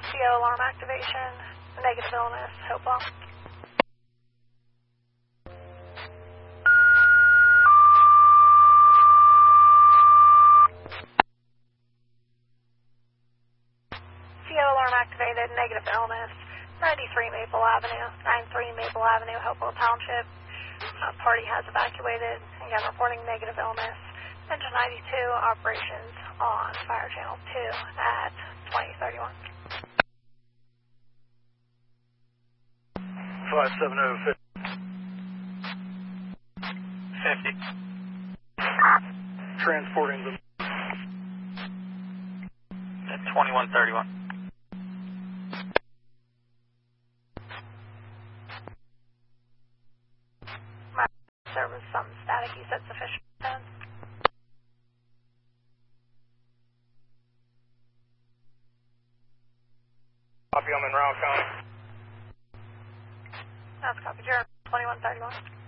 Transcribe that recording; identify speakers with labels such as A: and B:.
A: CO alarm activation, negative illness, Hopewell. CO alarm activated, negative illness, 93 Maple Avenue, 93 Maple Avenue, Hopewell Township. Party has evacuated, again reporting negative illness. Engine 92 operations on Fire Channel 2 at 2031.
B: 570 50. Transporting the
C: at 2131.
A: My service some static, you said sufficient.
B: Copy, I'm in Round County.
A: That's copy, 2131.